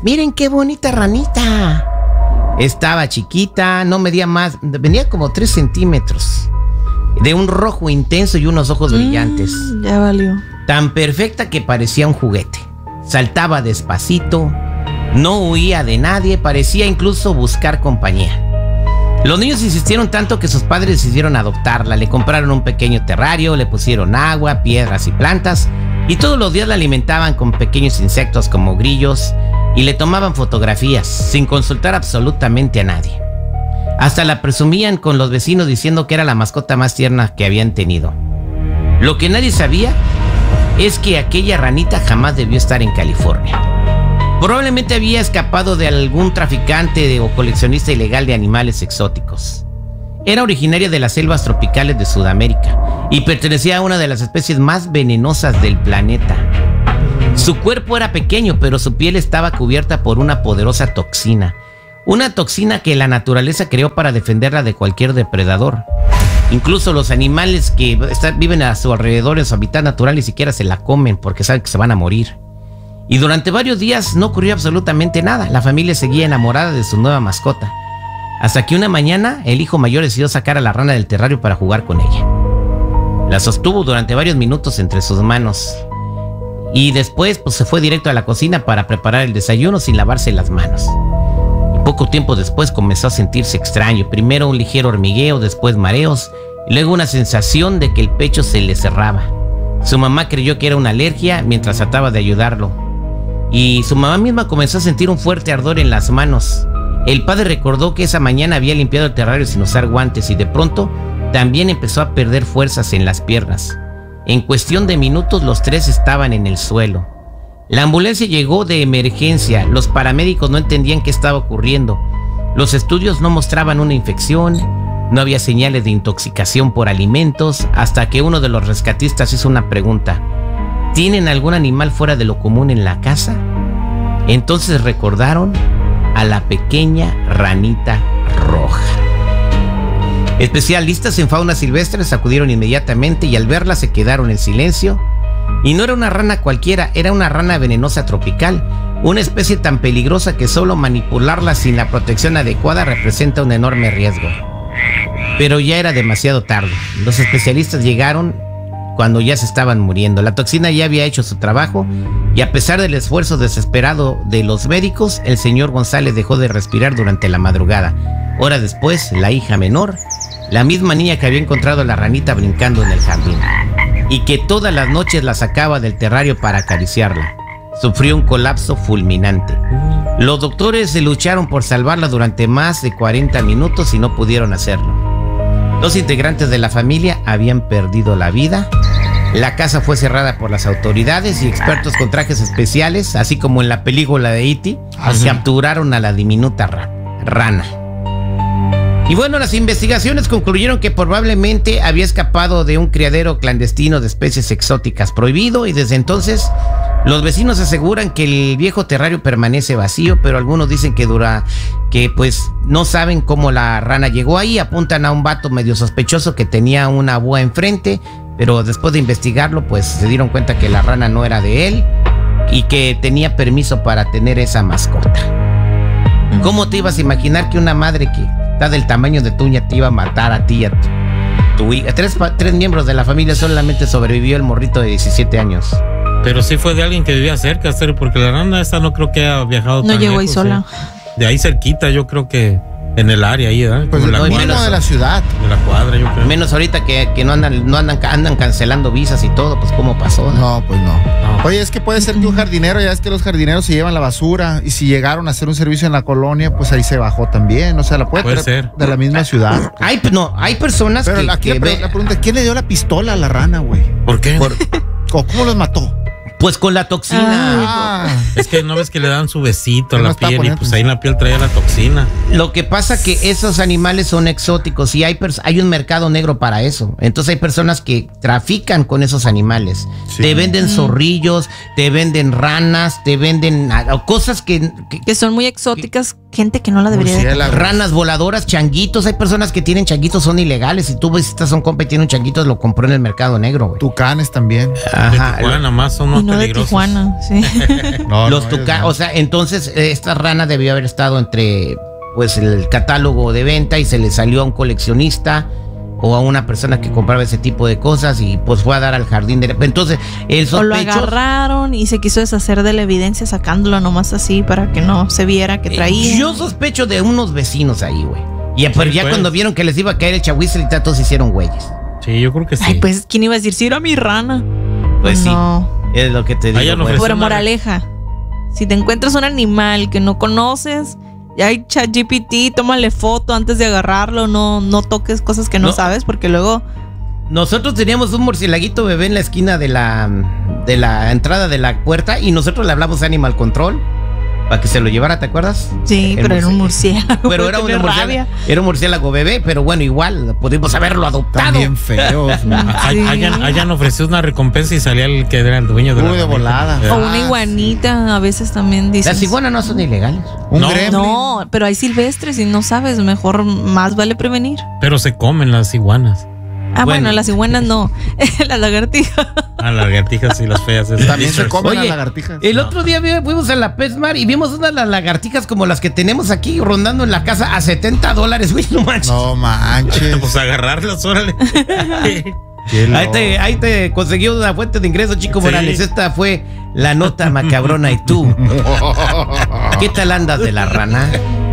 miren qué bonita ranita. Estaba chiquita, no medía más, venía como 3 centímetros. De un rojo intenso y unos ojos brillantes. Ya valió. Tan perfecta que parecía un juguete. Saltaba despacito, no huía de nadie, parecía incluso buscar compañía. Los niños insistieron tanto que sus padres decidieron adoptarla. Le compraron un pequeño terrario, le pusieron agua, piedras y plantas, y todos los días la alimentaban con pequeños insectos como grillos y le tomaban fotografías sin consultar absolutamente a nadie. Hasta la presumían con los vecinos diciendo que era la mascota más tierna que habían tenido. Lo que nadie sabía es que aquella ranita jamás debió estar en California. Probablemente había escapado de algún traficante o coleccionista ilegal de animales exóticos. Era originaria de las selvas tropicales de Sudamérica y pertenecía a una de las especies más venenosas del planeta. Su cuerpo era pequeño, pero su piel estaba cubierta por una poderosa toxina. Una toxina que la naturaleza creó para defenderla de cualquier depredador. Incluso los animales que viven a su alrededor en su hábitat natural ni siquiera se la comen porque saben que se van a morir. Y durante varios días no ocurrió absolutamente nada. La familia seguía enamorada de su nueva mascota. Hasta que una mañana el hijo mayor decidió sacar a la rana del terrario para jugar con ella. La sostuvo durante varios minutos entre sus manos. Y después se fue directo a la cocina para preparar el desayuno sin lavarse las manos. Y poco tiempo después comenzó a sentirse extraño. Primero un ligero hormigueo, después mareos, y luego una sensación de que el pecho se le cerraba. Su mamá creyó que era una alergia mientras trataba de ayudarlo. Y su mamá misma comenzó a sentir un fuerte ardor en las manos. El padre recordó que esa mañana había limpiado el terrario sin usar guantes y de pronto también empezó a perder fuerzas en las piernas. En cuestión de minutos los tres estaban en el suelo. La ambulancia llegó de emergencia. Los paramédicos no entendían qué estaba ocurriendo. Los estudios no mostraban una infección, no había señales de intoxicación por alimentos, hasta que uno de los rescatistas hizo una pregunta. ¿Tienen algún animal fuera de lo común en la casa? Entonces recordaron a la pequeña ranita roja. Especialistas en fauna silvestre acudieron inmediatamente y al verla se quedaron en silencio. Y no era una rana cualquiera, era una rana venenosa tropical, una especie tan peligrosa que solo manipularla sin la protección adecuada representa un enorme riesgo. Pero ya era demasiado tarde. Los especialistas llegaron cuando ya se estaban muriendo. La toxina ya había hecho su trabajo y a pesar del esfuerzo desesperado de los médicos, el señor González dejó de respirar durante la madrugada. Horas después, la hija menor, la misma niña que había encontrado a la ranita brincando en el jardín y que todas las noches la sacaba del terrario para acariciarla, sufrió un colapso fulminante. Los doctores se lucharon por salvarla durante más de 40 minutos y no pudieron hacerlo. 2 integrantes de la familia habían perdido la vida. La casa fue cerrada por las autoridades y expertos con trajes especiales, así como en la película de E.T., capturaron a la diminuta rana. Y bueno, las investigaciones concluyeron que probablemente había escapado de un criadero clandestino de especies exóticas prohibido y desde entonces los vecinos aseguran que el viejo terrario permanece vacío, pero algunos dicen que no saben cómo la rana llegó ahí. Apuntan a un vato medio sospechoso que tenía una boa enfrente, pero después de investigarlo pues se dieron cuenta que la rana no era de él y que tenía permiso para tener esa mascota. ¿Cómo te ibas a imaginar que una madre que está del tamaño de tu uña te iba a matar a ti y a tu hija? Tres miembros de la familia solamente sobrevivió el morrito de 17 años. Pero sí fue de alguien que vivía cerca, porque la rana esta no creo que haya viajado tan lejos. No llegó ahí sola. De ahí cerquita, yo creo que en el área ahí, ¿verdad? Pues como el mínimo de la ciudad. De la cuadra, yo creo. Menos ahorita que no andan cancelando visas y todo, pues ¿cómo pasó? No, pues no. Oye, es que puede ser que un jardinero, ya es que los jardineros se llevan la basura y si llegaron a hacer un servicio en la colonia, pues ahí se bajó también. O sea, la puede ser de la misma ciudad. Hay personas pero la pregunta, ¿quién le dio la pistola a la rana, güey? ¿Por qué? ¿Cómo los mató? Pues con la toxina. Es que no ves que le dan su besito a la piel y pues ahí en la piel traía la toxina. Lo que pasa que esos animales son exóticos y hay un mercado negro para eso. Entonces hay personas que trafican con esos animales. Sí. Te venden zorrillos, te venden ranas, te venden cosas que son muy exóticas gente que no la debería de tener. Ranas voladoras, changuitos. Hay personas que tienen changuitos, son ilegales. Si tú visitas a un compa y tiene un changuito, lo compró en el mercado negro, güey. Tucanes también. Ajá. De Tijuana más son más peligrosos. De Tijuana, sí. Los tucanes, o sea, entonces esta rana debió haber estado entre pues el catálogo de venta y se le salió a un coleccionista o a una persona que compraba ese tipo de cosas y pues fue a dar al jardín de... Entonces, el sospechoso... O lo agarraron y se quiso deshacer de la evidencia sacándolo nomás así para que no se viera que traía. Yo sospecho de unos vecinos ahí, güey. Y pero ya cuando vieron que les iba a caer el chahuizle, todos se hicieron güeyes. Sí, yo creo que sí. Ay, pues, ¿quién iba a decir? Si era mi rana. Pues no. Sí, es lo que te digo. No, pero moraleja, si te encuentras un animal que no conoces... Ya hay ChatGPT, tómale foto antes de agarrarlo, no toques cosas que no sabes, porque luego... Nosotros teníamos un murcielaguito bebé en la esquina de la entrada de la puerta y nosotros le hablamos a Animal Control para que se lo llevara, ¿te acuerdas? Sí, pero era un murciélago. Pero era un murciélago bebé, pero bueno, igual pudimos haberlo adoptado. También feos. Hayan ofrecido una recompensa y salía el que era el dueño de la de volada. O una iguanita, a veces también dicen. Las iguanas no son ilegales. No, pero hay silvestres y no sabes, mejor más vale prevenir. Pero se comen las iguanas. Bueno, las iguanas no. Las lagartijas. Las lagartijas y las feas. También se comen las lagartijas. El otro día fuimos a la PetSmart y vimos unas las lagartijas como las que tenemos aquí rondando en la casa a $70, güey, no manches. No manches. Pues agarrarlas, órale. Ahí te conseguí una fuente de ingreso, Chico Morales. Esta fue la nota macabrona. ¿Y tú? ¿Qué tal andas de la rana?